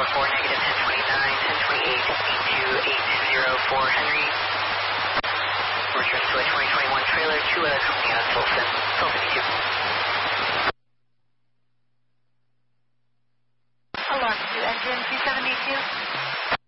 4, negative 1029, 1028, 8280 for Henry. Return to a 2021 trailer to a company out of Tulsa, Tulsa 2. Alarm 2, engine 272.